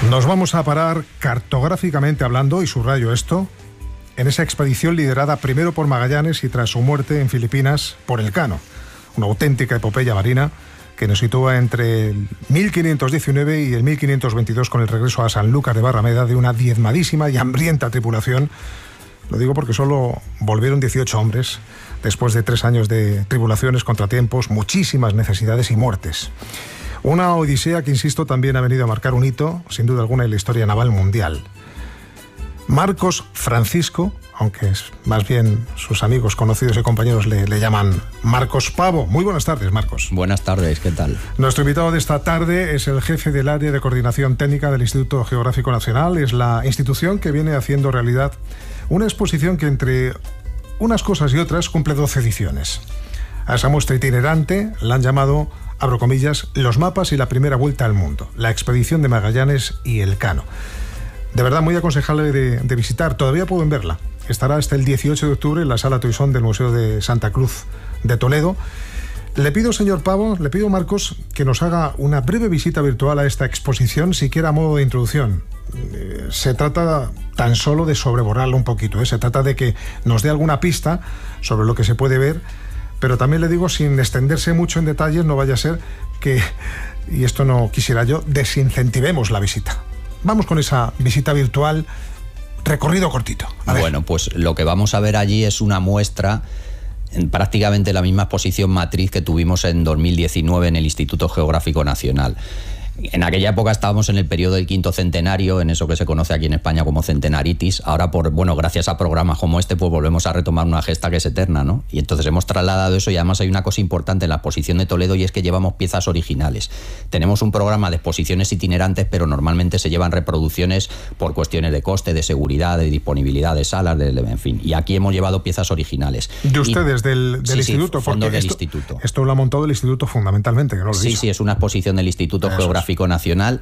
Nos vamos a parar cartográficamente hablando, y subrayo esto, en esa expedición liderada primero por Magallanes y tras su muerte en Filipinas por Elcano, una auténtica epopeya marina que nos sitúa entre el 1519 y el 1522 con el regreso a Sanlúcar de Barrameda de una diezmadísima y hambrienta tripulación. Lo digo porque solo volvieron 18 hombres después de 3 años de tribulaciones, contratiempos, muchísimas necesidades y muertes. Una odisea que, insisto, también ha venido a marcar un hito, sin duda alguna, en la historia naval mundial. Marcos Francisco, aunque es más bien sus amigos, conocidos y compañeros le llaman Marcos Pavo. Muy buenas tardes, Marcos. Buenas tardes, ¿qué tal? Nuestro invitado de esta tarde es el jefe del área de coordinación técnica del Instituto Geográfico Nacional. Es la institución que viene haciendo realidad una exposición que, entre unas cosas y otras, cumple 12 ediciones. A esa muestra itinerante la han llamado, abro comillas, los mapas y la primera vuelta al mundo, la expedición de Magallanes y Elcano. De verdad, muy aconsejable de visitar. Todavía pueden verla. Estará hasta el 18 de octubre en la Sala Toisón del Museo de Santa Cruz de Toledo. Le pido, señor Pavo, le pido, Marcos, que nos haga una breve visita virtual a esta exposición, siquiera a modo de introducción. Se trata tan solo de sobrevolarlo un poquito, ¿eh? Se trata de que nos dé alguna pista sobre lo que se puede ver, pero también le digo, sin extenderse mucho en detalles, no vaya a ser que, y esto no quisiera yo, desincentivemos la visita. Vamos con esa visita virtual, recorrido cortito. Bueno, pues lo que vamos a ver allí es una muestra en prácticamente la misma exposición matriz que tuvimos en 2019 en el Instituto Geográfico Nacional. En aquella época estábamos en el periodo del quinto centenario, en eso que se conoce aquí en España como centenaritis. Ahora, gracias a programas como este, pues volvemos a retomar una gesta que es eterna, ¿no? Y entonces hemos trasladado eso, y además hay una cosa importante en la exposición de Toledo, y es que llevamos piezas originales. Tenemos un programa de exposiciones itinerantes, pero normalmente se llevan reproducciones por cuestiones de coste, de seguridad, de disponibilidad de salas, en fin. Y aquí hemos llevado piezas originales. ¿De ustedes, del sí, instituto? Sí, fondos del instituto. Esto lo ha montado el instituto fundamentalmente, que no lo he dicho. Sí, es una exposición del Instituto Geográfico Nacional,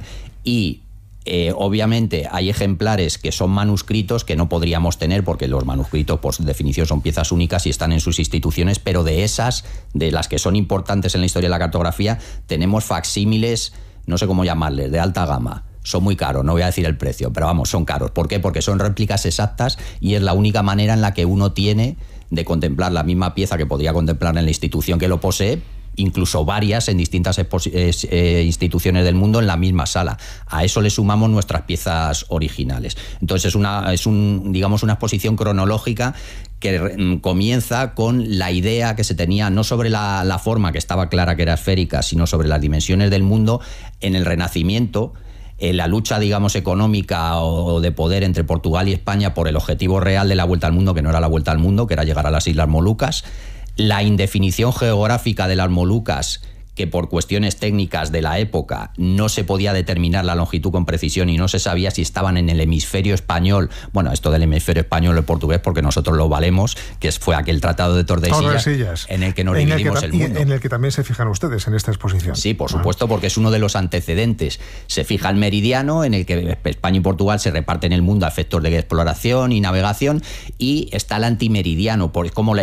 y obviamente hay ejemplares que son manuscritos que no podríamos tener, porque los manuscritos por definición son piezas únicas y están en sus instituciones, pero de las que son importantes en la historia de la cartografía, tenemos facsímiles, no sé cómo llamarles, de alta gama. Son muy caros, no voy a decir el precio, pero vamos, son caros. ¿Por qué? Porque son réplicas exactas, y es la única manera en la que uno tiene de contemplar la misma pieza que podría contemplar en la institución que lo posee, incluso varias en distintas instituciones del mundo en la misma sala. A eso le sumamos nuestras piezas originales. Entonces es una exposición cronológica que comienza con la idea que se tenía, no sobre la forma, que estaba clara que era esférica, sino sobre las dimensiones del mundo en el Renacimiento, en la lucha, digamos, económica o de poder entre Portugal y España por el objetivo real de la vuelta al mundo, que no era la vuelta al mundo, que era llegar a las Islas Molucas. La indefinición geográfica de las Molucas, que por cuestiones técnicas de la época no se podía determinar la longitud con precisión y no se sabía si estaban en el hemisferio español. Bueno, esto del hemisferio español o el portugués, porque nosotros lo valemos, que fue aquel Tratado de Tordesillas en el que nos dividimos el mundo. En el que también se fijan ustedes en esta exposición. Sí, por supuesto, porque es uno de los antecedentes. Se fija el meridiano, en el que España y Portugal se reparten el mundo a efectos de exploración y navegación, y está el antimeridiano, porque como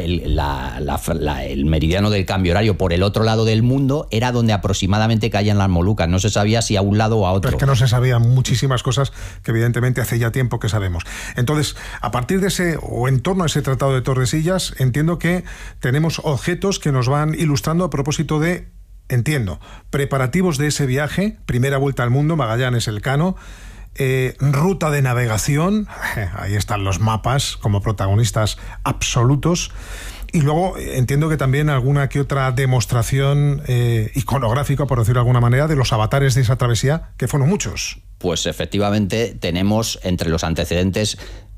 el meridiano del cambio horario por el otro lado del mundo era donde aproximadamente caían las Molucas. No se sabía si a un lado o a otro. Pero es que no se sabían muchísimas cosas que evidentemente hace ya tiempo que sabemos. Entonces, a partir de ese, o en torno a ese Tratado de Tordesillas, entiendo que tenemos objetos que nos van ilustrando a propósito de, preparativos de ese viaje, primera vuelta al mundo, Magallanes, Elcano, ruta de navegación, ahí están los mapas como protagonistas absolutos. Y luego entiendo que también alguna que otra demostración iconográfica, por decirlo de alguna manera, de los avatares de esa travesía, que fueron muchos. Pues efectivamente tenemos entre los antecedentes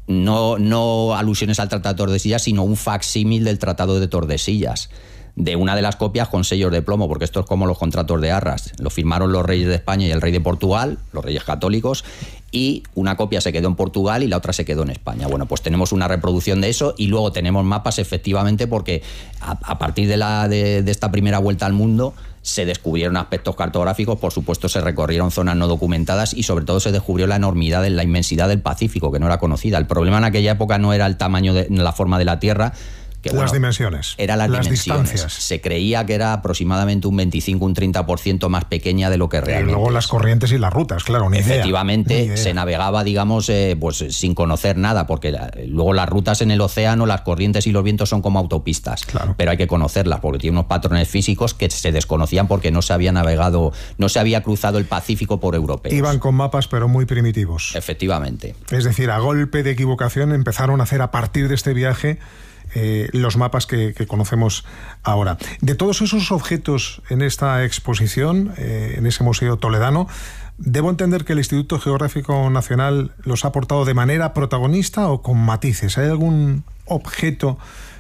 no alusiones al Tratado de Tordesillas, sino un facsímil del Tratado de Tordesillas, de una de las copias con sellos de plomo, porque esto es como los contratos de arras. Lo firmaron los reyes de España y el rey de Portugal, los reyes católicos, y una copia se quedó en Portugal y la otra se quedó en España. Bueno, pues tenemos una reproducción de eso, y luego tenemos mapas, efectivamente, porque a partir de esta primera vuelta al mundo se descubrieron aspectos cartográficos, por supuesto se recorrieron zonas no documentadas, y sobre todo se descubrió la enormidad, la inmensidad del Pacífico, que no era conocida. El problema en aquella época no era el tamaño de la forma de la Tierra. Que, las dimensiones. Era las dimensiones. Distancias. Se creía que era aproximadamente un 25, un 30% más pequeña de lo que realmente y luego las corrientes y las rutas, claro, ni efectivamente, idea. se navegaba, digamos, pues sin conocer nada, porque luego las rutas en el océano, las corrientes y los vientos son como autopistas, claro. Pero hay que conocerlas, porque tiene unos patrones físicos que se desconocían porque no se había navegado, no se había cruzado el Pacífico por europeos. Iban con mapas, pero muy primitivos. Efectivamente. Es decir, a golpe de equivocación empezaron a hacer a partir de este viaje los mapas que conocemos ahora. De todos esos objetos en esta exposición, en ese Museo Toledano, ¿debo entender que el Instituto Geográfico Nacional los ha aportado de manera protagonista o con matices? ¿Hay algún objeto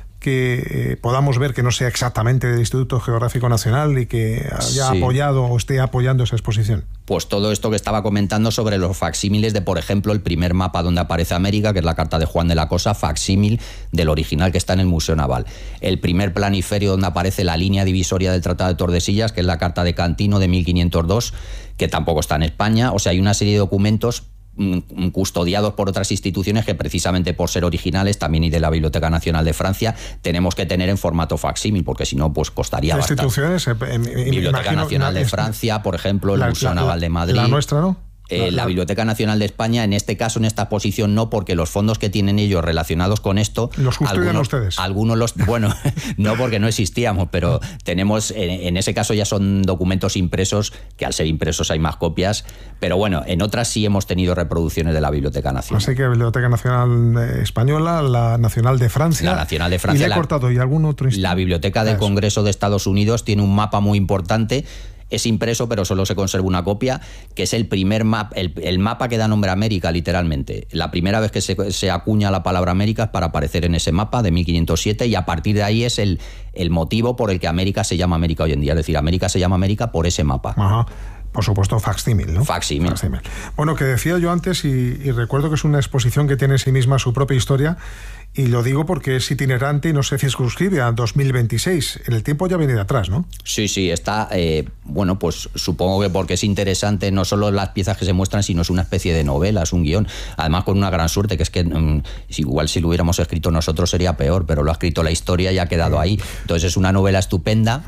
que podamos ver que no sea exactamente del Instituto Geográfico Nacional y que haya apoyado o esté apoyando esa exposición? Pues todo esto que estaba comentando sobre los facsímiles de, por ejemplo, el primer mapa donde aparece América, que es la carta de Juan de la Cosa, facsímil del original que está en el Museo Naval. El primer planiferio donde aparece la línea divisoria del Tratado de Tordesillas, que es la carta de Cantino de 1502, que tampoco está en España. O sea, hay una serie de documentos custodiados por otras instituciones que precisamente por ser originales, también y de la Biblioteca Nacional de Francia, tenemos que tener en formato facsímil, porque si no, pues costaría bastante. Instituciones, Biblioteca Nacional de Francia, por ejemplo, el Museo Naval de Madrid. La nuestra, ¿no? La Biblioteca Nacional de España, en este caso, en esta exposición, no, porque los fondos que tienen ellos relacionados con esto... ¿Los custodian ustedes? Algunos los... Bueno, no porque no existíamos, pero tenemos... En ese caso ya son documentos impresos, que al ser impresos hay más copias, pero bueno, en otras sí hemos tenido reproducciones de la Biblioteca Nacional. Así que la Biblioteca Nacional Española, la Nacional de Francia... La Nacional de Francia... Y le he cortado, ¿y algún otro instituto? La Biblioteca del Congreso de Estados Unidos tiene un mapa muy importante. Es impreso, pero solo se conserva una copia, que es el primer mapa, el mapa que da nombre a América, literalmente. La primera vez que se acuña la palabra América es para aparecer en ese mapa de 1507, y a partir de ahí es el motivo por el que América se llama América hoy en día. Es decir, América se llama América por ese mapa. Ajá. Por supuesto, facsímil, ¿no? Facsímil. Bueno, que decía yo antes, y recuerdo que es una exposición que tiene en sí misma su propia historia, y lo digo porque es itinerante y no se circunscribe a 2026. En el tiempo ya viene de atrás, ¿no? Sí, está... bueno, pues supongo que porque es interesante no solo las piezas que se muestran, sino es una especie de novela, es un guión. Además, con una gran suerte, que es que igual si lo hubiéramos escrito nosotros sería peor, pero lo ha escrito la historia y ha quedado ahí. Entonces es una novela estupenda.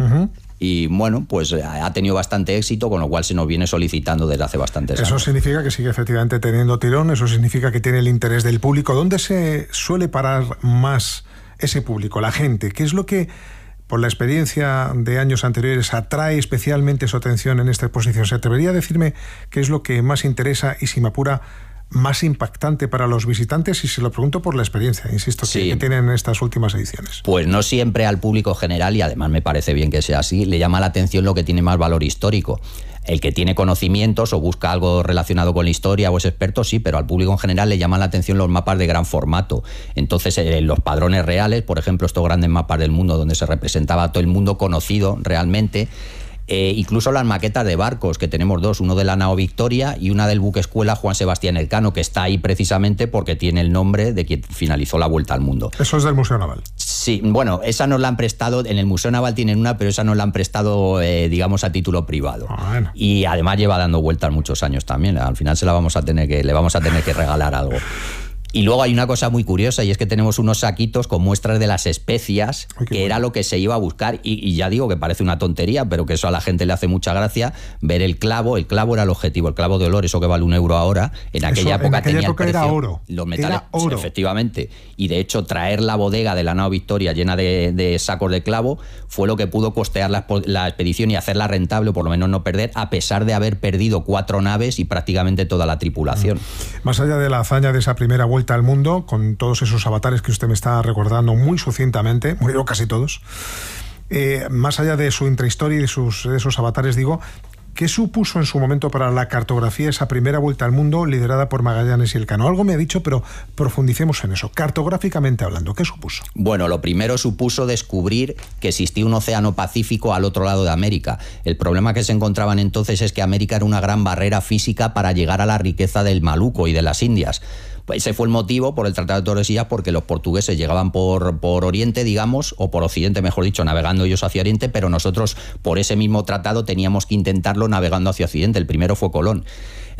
Y bueno, pues ha tenido bastante éxito, con lo cual se nos viene solicitando desde hace bastantes años. Eso significa que sigue efectivamente teniendo tirón, eso significa que tiene el interés del público. ¿Dónde se suele parar más ese público, la gente? ¿Qué es lo que, por la experiencia de años anteriores, atrae especialmente su atención en esta exposición? ¿Se atrevería a decirme qué es lo que más interesa y, si me apura, más impactante para los visitantes? Y se lo pregunto por la experiencia, insisto, que tienen en estas últimas ediciones. Pues no siempre al público general, y además me parece bien que sea así, le llama la atención lo que tiene más valor histórico. El que tiene conocimientos o busca algo relacionado con la historia o es experto, sí, pero al público en general le llaman la atención los mapas de gran formato. Entonces, los padrones reales, por ejemplo, estos grandes mapas del mundo donde se representaba todo el mundo conocido realmente, incluso las maquetas de barcos, que tenemos dos, uno de la nao Victoria y una del buque escuela Juan Sebastián Elcano, que está ahí precisamente porque tiene el nombre de quien finalizó la Vuelta al Mundo. Eso es del Museo Naval. Sí, bueno, esa nos la han prestado, en el Museo Naval tienen una, pero esa nos la han prestado, digamos, a título privado. Bueno. Y además lleva dando vueltas muchos años también. Al final le vamos a tener que regalar algo. Y luego hay una cosa muy curiosa, y es que tenemos unos saquitos con muestras de las especias, que era lo que se iba a buscar, y ya digo que parece una tontería, pero que eso a la gente le hace mucha gracia, ver el clavo era el objetivo, el clavo de olor, eso que vale €1 ahora, en aquella época tenía el precio, era oro. Los metales, era oro. Efectivamente, y de hecho traer la bodega de la nao Victoria llena de sacos de clavo fue lo que pudo costear la expedición y hacerla rentable, o por lo menos no perder, a pesar de haber perdido 4 naves y prácticamente toda la tripulación. Más allá de la hazaña de esa primera vuelta al mundo, con todos esos avatares que usted me está recordando muy sucintamente, murieron casi todos, más allá de su intrahistoria y de esos avatares, digo, ¿qué supuso en su momento para la cartografía esa primera vuelta al mundo liderada por Magallanes y Elcano? Algo me ha dicho, pero profundicemos en eso. Cartográficamente hablando, ¿qué supuso? Bueno, lo primero supuso descubrir que existía un océano Pacífico al otro lado de América. El problema que se encontraban entonces es que América era una gran barrera física para llegar a la riqueza del Maluco y de las Indias. Pues ese fue el motivo por el Tratado de Tordesillas, porque los portugueses llegaban por Oriente, digamos, o por Occidente, mejor dicho, navegando ellos hacia Oriente, pero nosotros por ese mismo tratado teníamos que intentarlo navegando hacia Occidente. El primero fue Colón.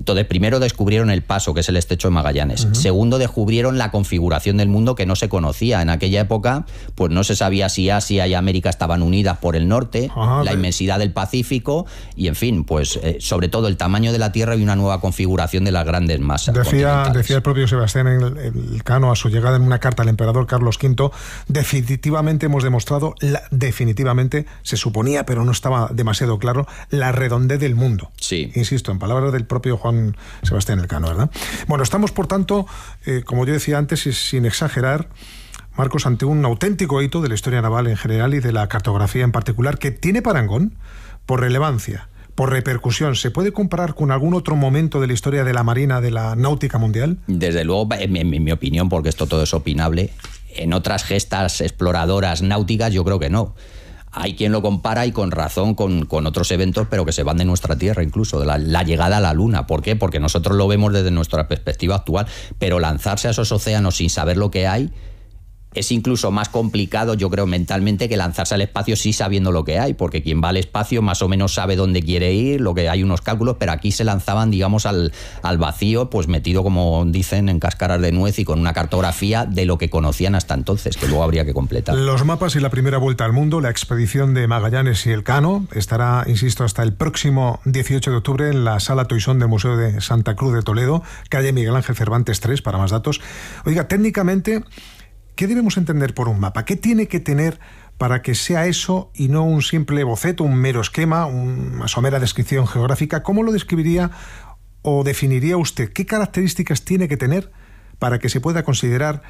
Entonces, primero descubrieron el paso, que es el estrecho de Magallanes. Segundo, descubrieron la configuración del mundo que no se conocía. En aquella época, pues no se sabía si Asia y América estaban unidas por el norte, la inmensidad del Pacífico y, en fin, pues sobre todo el tamaño de la Tierra y una nueva configuración de las grandes masas. Decía el propio Sebastián Elcano a su llegada en una carta al emperador Carlos V, definitivamente hemos demostrado, definitivamente se suponía, pero no estaba demasiado claro, la redondez del mundo. Sí. Insisto, en palabras del propio Juan Sebastián Elcano, ¿verdad? Bueno, estamos, por tanto, como yo decía antes, y sin exagerar, Marcos, ante un auténtico hito de la historia naval en general y de la cartografía en particular, que tiene parangón por relevancia, por repercusión. ¿Se puede comparar con algún otro momento de la historia de la Marina, de la náutica mundial? Desde luego, en mi opinión, porque esto todo es opinable, en otras gestas exploradoras náuticas yo creo que no. Hay quien lo compara, y con razón, con otros eventos, pero que se van de nuestra Tierra, incluso de la llegada a la Luna. ¿Por qué? Porque nosotros lo vemos desde nuestra perspectiva actual, pero lanzarse a esos océanos sin saber lo que hay es incluso más complicado, yo creo, mentalmente, que lanzarse al espacio sí sabiendo lo que hay, porque quien va al espacio más o menos sabe dónde quiere ir, lo que hay unos cálculos, pero aquí se lanzaban, digamos, al vacío, pues metido, como dicen, en cáscaras de nuez y con una cartografía de lo que conocían hasta entonces, que luego habría que completar. Los mapas y la primera vuelta al mundo, la expedición de Magallanes y Elcano, estará, insisto, hasta el próximo 18 de octubre en la Sala Toisón del Museo de Santa Cruz de Toledo, calle Miguel Ángel Cervantes 3, para más datos. Oiga, técnicamente, ¿qué debemos entender por un mapa? ¿Qué tiene que tener para que sea eso y no un simple boceto, un mero esquema, una somera descripción geográfica? ¿Cómo lo describiría o definiría usted? ¿Qué características tiene que tener para que se pueda considerar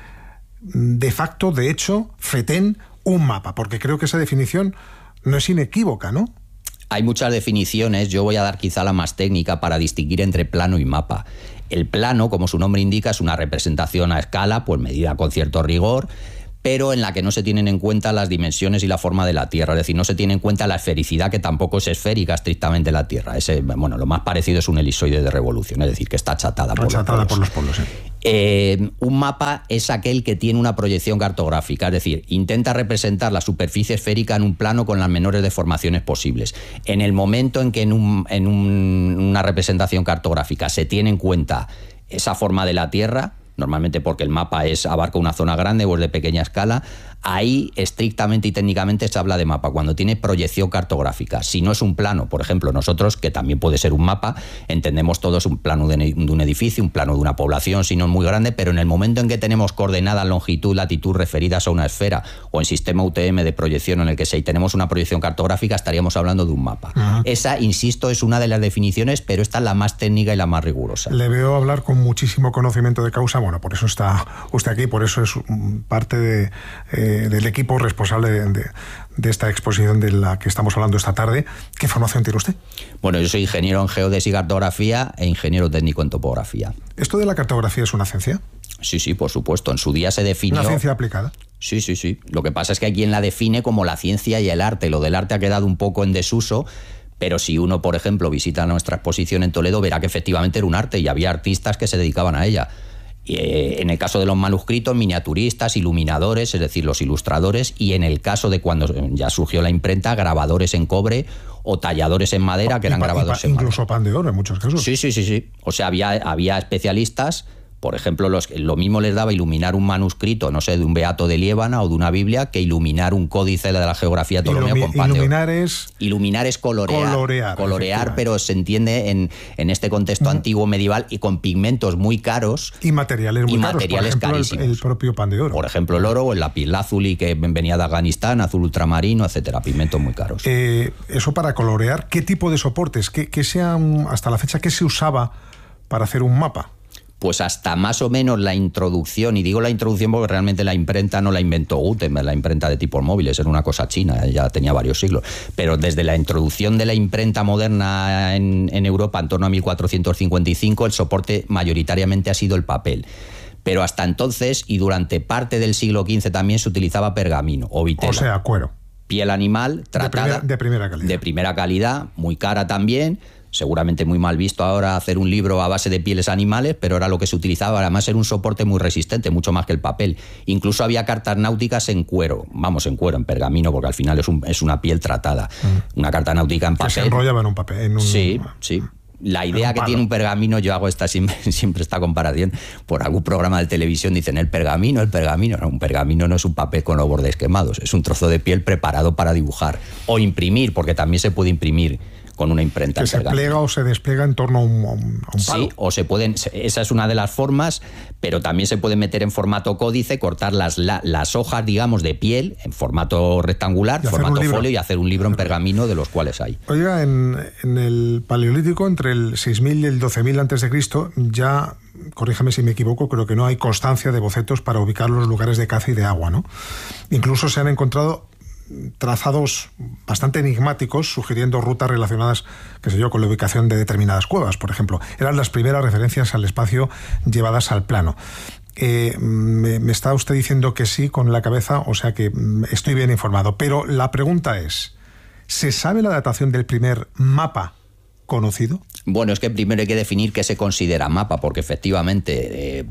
de facto, de hecho, fetén, un mapa? Porque creo que esa definición no es inequívoca, ¿no? Hay muchas definiciones, yo voy a dar quizá la más técnica para distinguir entre plano y mapa. El plano, como su nombre indica, es una representación a escala, pues medida con cierto rigor, pero en la que no se tienen en cuenta las dimensiones y la forma de la Tierra. Es decir, no se tiene en cuenta la esfericidad, que tampoco es esférica estrictamente la Tierra. Lo más parecido es un elipsoide de revolución, es decir, que está achatada por los polos. Un mapa es aquel que tiene una proyección cartográfica, es decir, intenta representar la superficie esférica en un plano con las menores deformaciones posibles. En el momento en que en una representación cartográfica se tiene en cuenta esa forma de la Tierra, normalmente porque el mapa abarca una zona grande o es de pequeña escala, ahí estrictamente y técnicamente se habla de mapa, cuando tiene proyección cartográfica. Si no es un plano, por ejemplo, nosotros, que también puede ser un mapa, entendemos todos un plano de un edificio, un plano de una población, si no es muy grande, pero en el momento en que tenemos coordenadas, longitud, latitud referidas a una esfera, o en sistema UTM de proyección en el que si tenemos una proyección cartográfica, estaríamos hablando de un mapa. Ajá. Esa, insisto, es una de las definiciones, pero esta es la más técnica y la más rigurosa. Le veo hablar con muchísimo conocimiento de causa, bueno, por eso está usted aquí, por eso es parte del equipo responsable de esta exposición de la que estamos hablando esta tarde. ¿Qué formación tiene usted? Bueno, yo soy ingeniero en geodesia y cartografía e ingeniero técnico en topografía. ¿Esto de la cartografía es una ciencia? Sí, por supuesto. En su día se definió... ¿Una ciencia aplicada? Sí. Lo que pasa es que hay quien la define como la ciencia y el arte. Lo del arte ha quedado un poco en desuso, pero si uno, por ejemplo, visita nuestra exposición en Toledo, verá que efectivamente era un arte y había artistas que se dedicaban a ella. En el caso de los manuscritos, miniaturistas, iluminadores, es decir, los ilustradores, y en el caso de cuando ya surgió la imprenta, grabadores en cobre o talladores en madera, que eran grabadores en madera. Incluso pan de oro en muchos casos. Sí. O sea, había especialistas. Por ejemplo, lo mismo les daba iluminar un manuscrito, no sé, de un Beato de Liébana o de una Biblia, que iluminar un códice de la geografía Ptolomeo con pan de oro. Iluminar es colorear, pero se entiende en este contexto antiguo medieval y con pigmentos muy caros. Y materiales muy caros, por ejemplo, carísimos. El propio pan de oro. Por ejemplo, el oro o el lapislázuli que venía de Afganistán, azul ultramarino, etcétera, pigmentos muy caros. Eso para colorear, ¿qué tipo de soportes? ¿Qué sean, hasta la fecha, qué se usaba para hacer un mapa? Pues hasta más o menos la introducción, y digo la introducción porque realmente la imprenta no la inventó Gutenberg, la imprenta de tipos móviles, era una cosa china, ya tenía varios siglos, pero desde la introducción de la imprenta moderna en Europa en torno a 1455, el soporte mayoritariamente ha sido el papel. Pero hasta entonces, y durante parte del siglo XV también, se utilizaba pergamino o vitela. O sea, cuero. Piel animal, tratada de primera calidad. De primera calidad, muy cara también. Seguramente muy mal visto ahora hacer un libro a base de pieles animales, pero era lo que se utilizaba. Además era un soporte muy resistente, mucho más que el papel. Incluso había cartas náuticas en cuero, en pergamino, porque al final es una piel tratada. Una carta náutica en papel. Que se enrollaba en un papel. Sí. La idea que tiene un pergamino, yo hago siempre esta comparación, por algún programa de televisión dicen el pergamino, no, un pergamino no es un papel con los bordes quemados, es un trozo de piel preparado para dibujar o imprimir, porque también se puede imprimir con una imprenta. Que se plega o se despliega en torno a un palo. Sí, o se pueden, esa es una de las formas, pero también se puede meter en formato códice, cortar las hojas, digamos, de piel en formato rectangular, formato folio, y hacer un libro en pergamino, de los cuales hay. Oiga, en el Paleolítico, entre el 6000 y el 12000 a.C., ya, corríjame si me equivoco, creo que no hay constancia de bocetos para ubicar los lugares de caza y de agua, ¿no? Incluso se han encontrado trazados bastante enigmáticos sugiriendo rutas relacionadas, qué sé yo, con la ubicación de determinadas cuevas, por ejemplo. Eran las primeras referencias al espacio llevadas al plano. Me está usted diciendo que sí con la cabeza, o sea que estoy bien informado, pero la pregunta es, ¿se sabe la datación del primer mapa conocido? Bueno, es que primero hay que definir qué se considera mapa, porque efectivamente,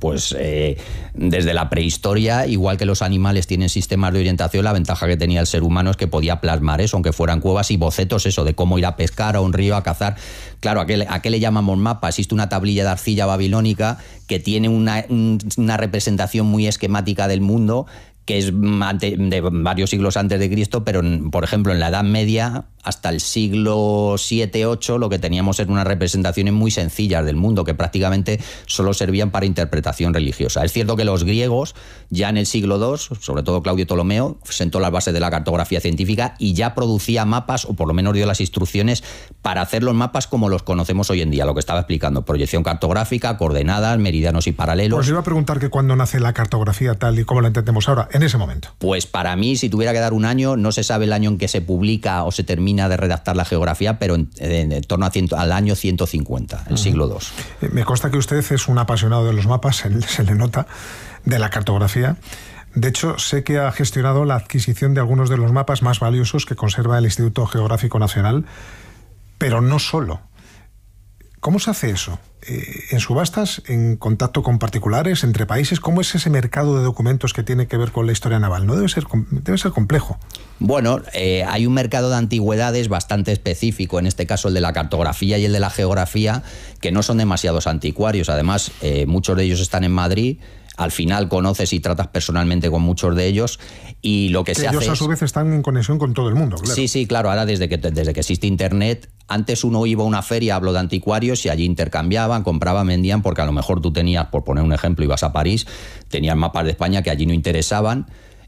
desde la prehistoria, igual que los animales tienen sistemas de orientación, la ventaja que tenía el ser humano es que podía plasmar eso, aunque fueran cuevas y bocetos, eso, de cómo ir a pescar a un río, a cazar. Claro, ¿a qué le llamamos mapa? Existe una tablilla de arcilla babilónica que tiene una representación muy esquemática del mundo, que es de varios siglos antes de Cristo, pero por ejemplo en la Edad Media, hasta el siglo VII-VIII, lo que teníamos eran unas representaciones muy sencillas del mundo, que prácticamente solo servían para interpretación religiosa. Es cierto que los griegos, ya en el siglo II, sobre todo Claudio Ptolomeo, sentó las bases de la cartografía científica y ya producía mapas, o por lo menos dio las instrucciones para hacer los mapas como los conocemos hoy en día, lo que estaba explicando: proyección cartográfica, coordenadas, meridianos y paralelos. Pues iba a preguntar que cuándo nace la cartografía tal y como la entendemos ahora, en ese momento. Pues para mí, si tuviera que dar un año, no se sabe el año en que se publica o se termina de redactar la geografía, pero en torno al año 150, el siglo II. Me consta que usted es un apasionado de los mapas, se le nota, de la cartografía. De hecho, sé que ha gestionado la adquisición de algunos de los mapas más valiosos que conserva el Instituto Geográfico Nacional, pero no solo. ¿Cómo se hace eso? ¿En subastas? ¿En contacto con particulares? ¿Entre países? ¿Cómo es ese mercado de documentos que tiene que ver con la historia naval? No debe ser complejo. Bueno, hay un mercado de antigüedades bastante específico, en este caso el de la cartografía y el de la geografía, que no son demasiados anticuarios. Además, muchos de ellos están en Madrid. Al final conoces y tratas personalmente con muchos de ellos, y lo que se hace ellos a su vez están en conexión con todo el mundo, claro. Sí, claro. Ahora desde que existe internet, antes uno iba a una feria, hablo de anticuarios, y allí intercambiaban, compraban, vendían, porque a lo mejor tú tenías, por poner un ejemplo, ibas a París, tenías mapas de España que allí no interesaban,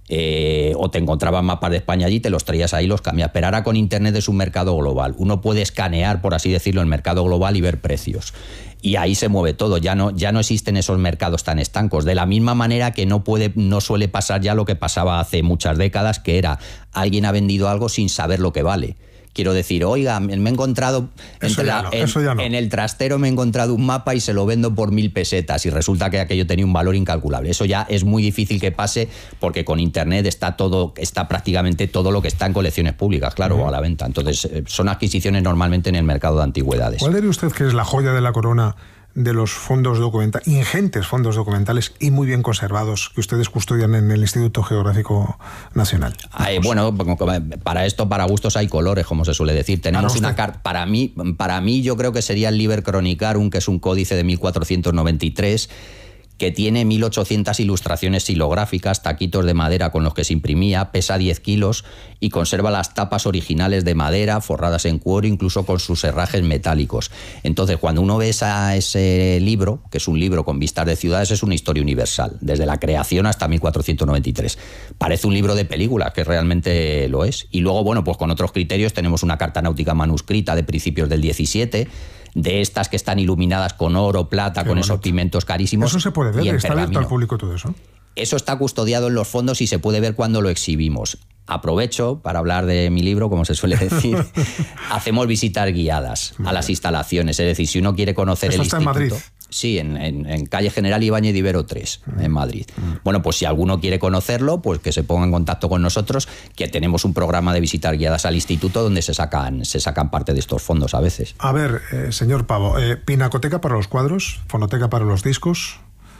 o te encontraban mapas de España allí, te los traías ahí, los cambias. Pero ahora con internet es un mercado global. Uno puede escanear, por así decirlo, el mercado global y ver precios. Y ahí se mueve todo, ya no existen esos mercados tan estancos. De la misma manera que no suele pasar ya lo que pasaba hace muchas décadas, que era alguien ha vendido algo sin saber lo que vale. Quiero decir, oiga, me he encontrado en el trastero me he encontrado un mapa y se lo vendo por 1.000 pesetas, y resulta que aquello tenía un valor incalculable. Eso ya es muy difícil que pase, porque con internet está prácticamente todo lo que está en colecciones públicas, claro, a la venta. Entonces, son adquisiciones normalmente en el mercado de antigüedades. ¿Cuál diría usted que es la joya de la corona de los fondos documentales, ingentes fondos documentales y muy bien conservados, que ustedes custodian en el Instituto Geográfico Nacional? Bueno, para gustos hay colores, como se suele decir. Tenemos una carta, para mí yo creo que sería el Liber Chronicarum, que es un códice de 1493, que tiene 1.800 ilustraciones silográficas, taquitos de madera con los que se imprimía, pesa 10 kilos y conserva las tapas originales de madera, forradas en cuero, incluso con sus herrajes metálicos. Entonces, cuando uno ve ese libro, que es un libro con vistas de ciudades, es una historia universal, desde la creación hasta 1493. Parece un libro de película, que realmente lo es. Y luego, bueno, pues con otros criterios tenemos una carta náutica manuscrita de principios del 17, de estas que están iluminadas con oro, plata, con esos pigmentos carísimos. Eso se puede ver, está abierto al público todo eso. Eso está custodiado en los fondos y se puede ver cuando lo exhibimos. Aprovecho para hablar de mi libro, como se suele decir. Hacemos visitas guiadas a las instalaciones, es decir, si uno quiere conocer el instituto. ¿Está en Madrid? Sí, en calle General Ibáñez de Ibero 3, en Madrid. Bueno, pues si alguno quiere conocerlo, pues que se ponga en contacto con nosotros, que tenemos un programa de visitas guiadas al instituto donde se sacan parte de estos fondos a veces. A ver, señor Pavo, pinacoteca para los cuadros, fonoteca para los discos,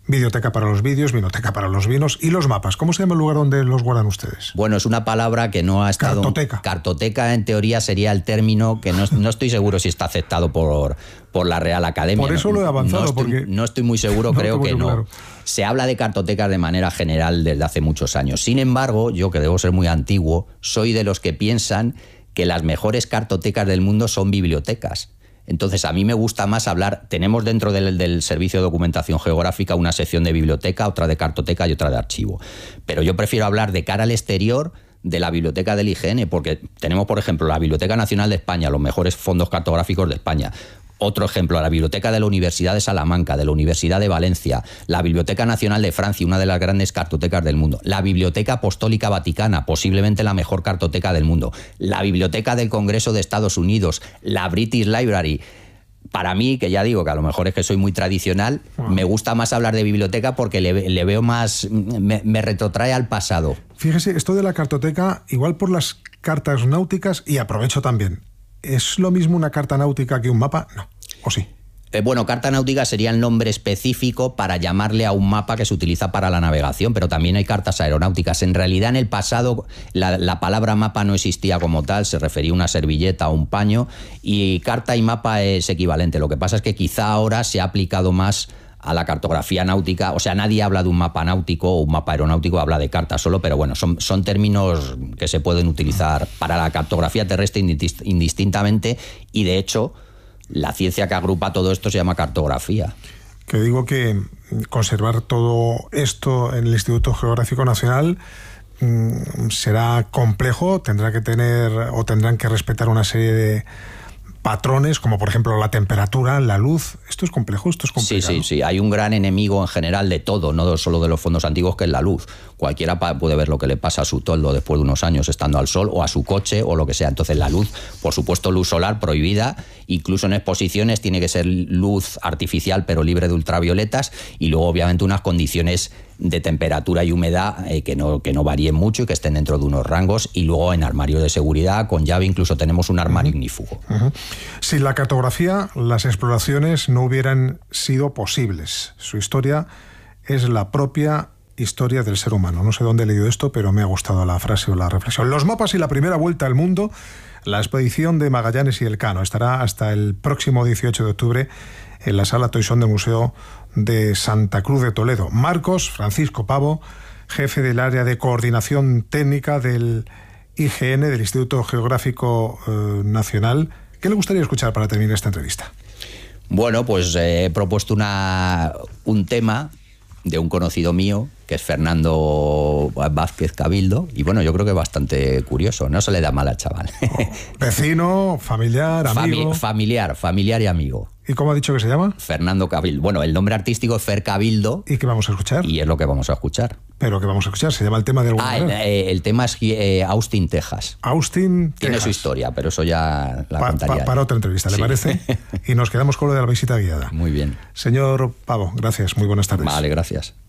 Videoteca para los vídeos, vinoteca para los vinos. ¿Y los mapas? ¿Cómo se llama el lugar donde los guardan ustedes? Bueno, es una palabra que no ha estado... Cartoteca. Cartoteca, en teoría, sería el término que no estoy seguro si está aceptado por la Real Academia. Por eso lo he avanzado, porque... No estoy muy seguro, creo que no. Claro. Se habla de cartotecas de manera general desde hace muchos años. Sin embargo, yo, que debo ser muy antiguo, soy de los que piensan que las mejores cartotecas del mundo son bibliotecas. Entonces, a mí me gusta más hablar... Tenemos dentro del Servicio de Documentación Geográfica una sección de biblioteca, otra de cartoteca y otra de archivo. Pero yo prefiero hablar de cara al exterior de la biblioteca del IGN, porque tenemos, por ejemplo, la Biblioteca Nacional de España, los mejores fondos cartográficos de España. Otro ejemplo, la Biblioteca de la Universidad de Salamanca, de la Universidad de Valencia, la Biblioteca Nacional de Francia, una de las grandes cartotecas del mundo, la Biblioteca Apostólica Vaticana, posiblemente la mejor cartoteca del mundo, la Biblioteca del Congreso de Estados Unidos, la British Library. Para mí, que ya digo que a lo mejor es que soy muy tradicional, me gusta más hablar de biblioteca porque le veo más... Me retrotrae al pasado. Fíjese, esto de la cartoteca, igual por las cartas náuticas, y aprovecho también, ¿es lo mismo una carta náutica que un mapa? No, ¿o sí? Bueno, carta náutica sería el nombre específico para llamarle a un mapa que se utiliza para la navegación, pero también hay cartas aeronáuticas. En realidad, en el pasado, la palabra mapa no existía como tal, se refería a una servilleta o un paño, y carta y mapa es equivalente. Lo que pasa es que quizá ahora se ha aplicado más a la cartografía náutica. O sea, nadie habla de un mapa náutico o un mapa aeronáutico, habla de carta solo, pero bueno, son términos que se pueden utilizar para la cartografía terrestre indistintamente, y de hecho... La ciencia que agrupa todo esto se llama cartografía. Que digo que conservar todo esto en el Instituto Geográfico Nacional será complejo, tendrán que respetar una serie de patrones, como por ejemplo la temperatura, la luz. Esto es complejo, esto es complicado. Sí. Hay un gran enemigo en general de todo, no solo de los fondos antiguos, que es la luz. Cualquiera puede ver lo que le pasa a su toldo después de unos años estando al sol, o a su coche, o lo que sea. Entonces la luz, por supuesto, luz solar prohibida, incluso en exposiciones tiene que ser luz artificial pero libre de ultravioletas, y luego obviamente unas condiciones de temperatura y humedad que no varíen mucho y que estén dentro de unos rangos, y luego en armarios de seguridad con llave, incluso tenemos un armario ignífugo. Sin la cartografía, las exploraciones no hubieran sido posibles. Su historia es la propia historia del ser humano. No sé dónde he leído esto, pero me ha gustado la frase o la reflexión. Los mapas y la primera vuelta al mundo, la expedición de Magallanes y Elcano, estará hasta el próximo 18 de octubre en la Sala Toisón del Museo de Santa Cruz de Toledo. Marcos Francisco Pavo, jefe del área de coordinación técnica del IGN, del Instituto Geográfico Nacional. ¿Qué le gustaría escuchar para terminar esta entrevista? Bueno, pues he propuesto un tema de un conocido mío, que es Fernando Vázquez Cabildo, y bueno, yo creo que es bastante curioso, no se le da mal al chaval. Vecino, familiar, amigo... Familiar y amigo. ¿Y cómo ha dicho que se llama? Fernando Cabildo. Bueno, el nombre artístico es Fer Cabildo. ¿Y qué vamos a escuchar? Y es lo que vamos a escuchar. ¿Pero qué vamos a escuchar? ¿Se llama el tema de alguna manera? El tema es Austin, Texas. Austin, Texas. Tiene su historia, pero eso ya la contaría. Para otra entrevista, ¿le parece? Y nos quedamos con lo de la visita guiada. Muy bien. Señor Pavo, gracias. Muy buenas tardes. Vale, gracias.